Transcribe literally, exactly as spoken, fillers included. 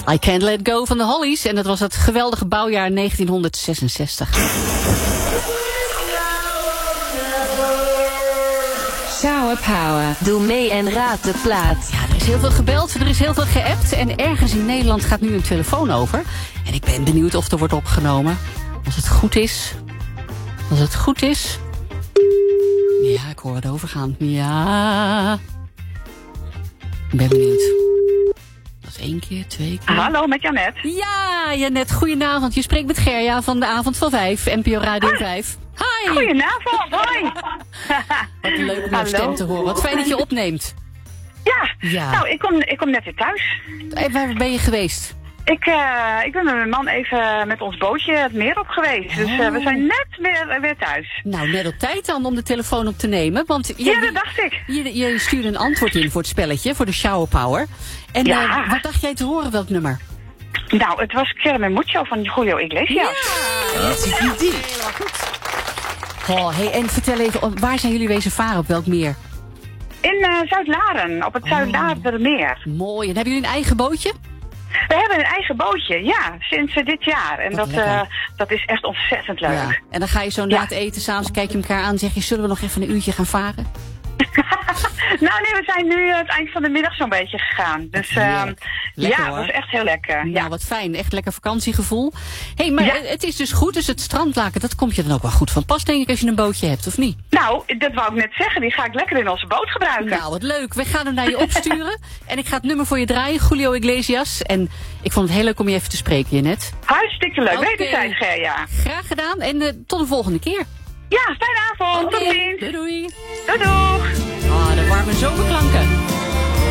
I Can't Let Go van de Hollies. En dat was het geweldige bouwjaar negentienhonderdzesenzestig. Shower Power. Doe mee en raad de plaat. Ja, er is heel veel gebeld, er is heel veel geappt. En ergens in Nederland gaat nu een telefoon over. En ik ben benieuwd of er wordt opgenomen. Als het goed is. Als het goed is. Ja, ik hoor het overgaan. Ja. Ik ben benieuwd. Dat is één keer, twee keer. Hallo, met Janet. Ja, Janet, goedenavond. Je spreekt met Gerja van de Avond van vijf, N P O Radio ah. vijf. Hi. Goedenavond, hoi. Wat leuk om jouw stem te horen. Wat fijn dat je opneemt. Ja, ja. nou, ik kom, ik kom net weer thuis. En waar ben je geweest? Ik, uh, ik ben met mijn man even met ons bootje het meer op geweest. Oh. Dus uh, we zijn net weer, weer thuis. Nou, net op tijd dan om de telefoon op te nemen. Want je, ja, dat dacht ik. Je, je stuurde een antwoord in voor het spelletje, voor de Shower Power. En ja. uh, wat dacht jij te horen, welk nummer? Nou, het was Quiéreme Mucho van Julio Iglesias. Ja, dat is een idee. Heel goed. Oh, hey, en vertel even, waar zijn jullie wezen varen, op welk meer? In uh, Zuid-Laren, op het oh. Zuid-Laardermeer. Mooi, en hebben jullie een eigen bootje? We hebben een eigen bootje, ja, sinds uh, dit jaar. En dat, uh, dat is echt ontzettend leuk. Ja. En dan ga je zo na het eten, s'avonds kijk je elkaar aan en zeg je, zullen we nog even een uurtje gaan varen? Nou nee, we zijn nu het eind van de middag zo'n beetje gegaan. Dus uh, ja, dat was echt heel lekker. Nou, ja. wat fijn. Echt lekker vakantiegevoel. Hé, hey, maar ja. het is dus goed. Dus het strandlaken, dat komt je dan ook wel goed van pas, denk ik, als je een bootje hebt, of niet? Nou, dat wou ik net zeggen. Die ga ik lekker in onze boot gebruiken. Nou, wat leuk. We gaan hem naar je opsturen. En ik ga het nummer voor je draaien, Julio Iglesias. En ik vond het heel leuk om je even te spreken, Jeannette. Hartstikke leuk. Okay. Wederzijds, Gerja. Graag gedaan. En uh, tot de volgende keer. Ja, fijne avond. Okay. Tot ziens. Doei doei. Doei doeg. Ah, de warme zomerklanken.